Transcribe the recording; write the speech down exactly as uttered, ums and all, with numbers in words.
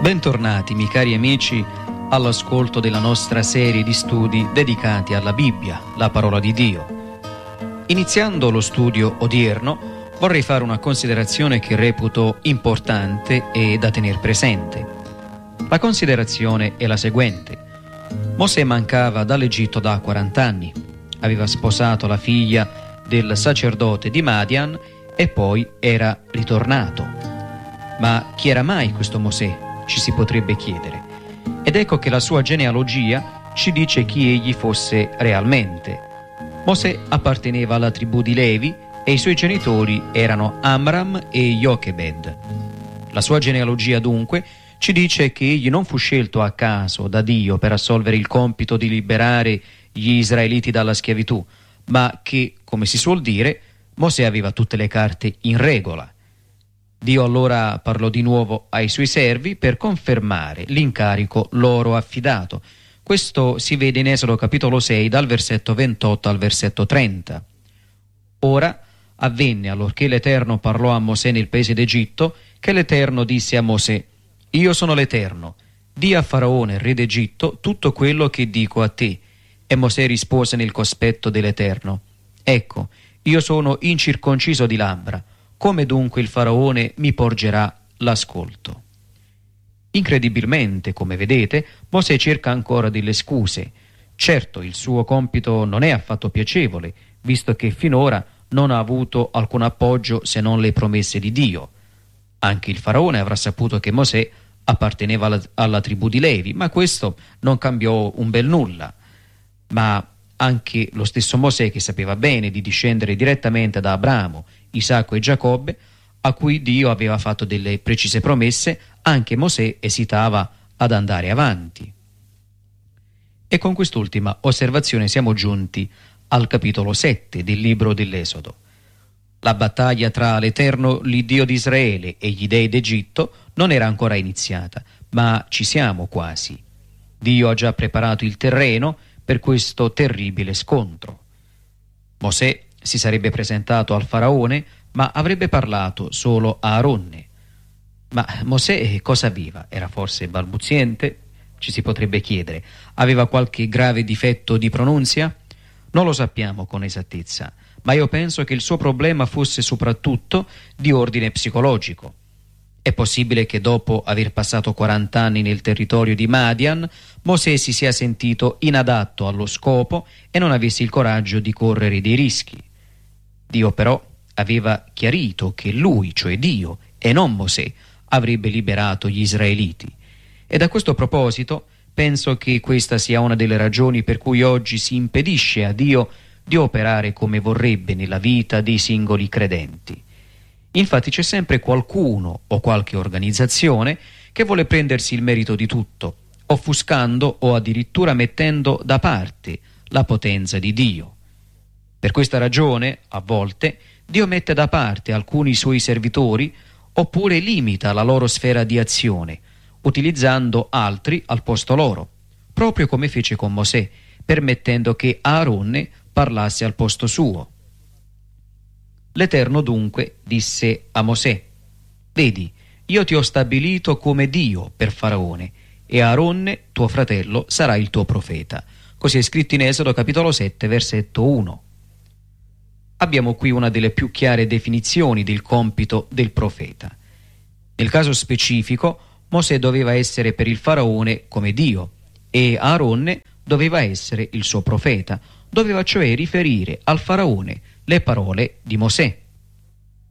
Bentornati, miei cari amici, all'ascolto della nostra serie di studi dedicati alla Bibbia, la parola di Dio. Iniziando lo studio odierno, vorrei fare una considerazione che reputo importante e da tenere presente. La considerazione è la seguente. Mosè mancava dall'Egitto da quaranta anni, aveva sposato la figlia del sacerdote di Madian e poi era ritornato. Ma chi era mai questo Mosè? Ci si potrebbe chiedere. Ed ecco che la sua genealogia ci dice chi egli fosse realmente. Mosè apparteneva alla tribù di Levi e i suoi genitori erano Amram e Jochebed. La sua genealogia dunque ci dice che egli non fu scelto a caso da Dio per assolvere il compito di liberare gli israeliti dalla schiavitù, ma che, come si suol dire, Mosè aveva tutte le carte in regola. Dio allora parlò di nuovo ai suoi servi per confermare l'incarico loro affidato. Questo si vede in Esodo capitolo sei dal versetto ventotto al versetto trenta. Ora avvenne, allorché l'Eterno parlò a Mosè nel paese d'Egitto, che l'Eterno disse a Mosè: Io sono l'Eterno, di a Faraone, re d'Egitto, tutto quello che dico a te. E Mosè rispose nel cospetto dell'Eterno: Ecco, io sono incirconciso di labbra. Come dunque il Faraone mi porgerà l'ascolto? Incredibilmente, come vedete, Mosè cerca ancora delle scuse. Certo, il suo compito non è affatto piacevole, visto che finora non ha avuto alcun appoggio se non le promesse di Dio. Anche il Faraone avrà saputo che Mosè apparteneva alla, alla tribù di Levi, ma questo non cambiò un bel nulla. Ma anche lo stesso Mosè, che sapeva bene di discendere direttamente da Abramo, Isacco e Giacobbe, a cui Dio aveva fatto delle precise promesse, anche Mosè esitava ad andare avanti. E con quest'ultima osservazione siamo giunti al capitolo sette del libro dell'Esodo. La battaglia tra l'Eterno, l'Iddio di Israele, e gli dei d'Egitto non era ancora iniziata, ma ci siamo quasi. Dio ha già preparato il terreno per questo terribile scontro. Mosè si sarebbe presentato al Faraone, ma avrebbe parlato solo a Aronne. Ma Mosè cosa aveva? Era forse balbuziente? Ci si potrebbe chiedere. Aveva qualche grave difetto di pronunzia? Non lo sappiamo con esattezza, ma io penso che il suo problema fosse soprattutto di ordine psicologico. È possibile che dopo aver passato quaranta anni nel territorio di Madian, Mosè si sia sentito inadatto allo scopo e non avesse il coraggio di correre dei rischi. Dio però aveva chiarito che lui, cioè Dio, e non Mosè, avrebbe liberato gli israeliti. E da questo proposito penso che questa sia una delle ragioni per cui oggi si impedisce a Dio di operare come vorrebbe nella vita dei singoli credenti. Infatti c'è sempre qualcuno o qualche organizzazione che vuole prendersi il merito di tutto, offuscando o addirittura mettendo da parte la potenza di Dio. Per questa ragione, a volte, Dio mette da parte alcuni suoi servitori oppure limita la loro sfera di azione, utilizzando altri al posto loro, proprio come fece con Mosè, permettendo che Aaronne parlasse al posto suo. L'Eterno dunque disse a Mosè: Vedi, io ti ho stabilito come Dio per Faraone, e Aaronne, tuo fratello, sarà il tuo profeta. Così è scritto in Esodo capitolo sette, versetto uno. Abbiamo qui una delle più chiare definizioni del compito del profeta. Nel caso specifico, Mosè doveva essere per il Faraone come Dio, e Aaronne doveva essere il suo profeta, doveva cioè riferire al Faraone le parole di Mosè.